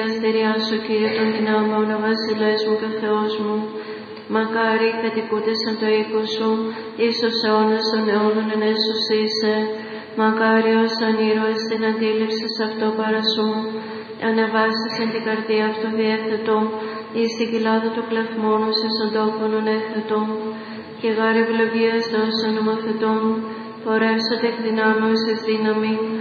Αστεριά σου, Κύριε των δυνάμεων, ο Βασιλεύς μου και ο Θεός μου. Μακάρι οι κατοικούντες εν το οίκο σου, εις τους αιώνας των αιώνων εν έσους είσαι. Μακάρι όσαν ήρωες στην αντίληψη σ' αυτό παρασού, ανεβάσεις εν την καρδία αυτού διέθετο, εις την κοιλάδα του κλαθμόνους εις των τόπων ονέχθετο. Και γάρι ευλογίας δώσαν νομοθετών, πορεύσονται εκ δυνάμεως εις δύναμη,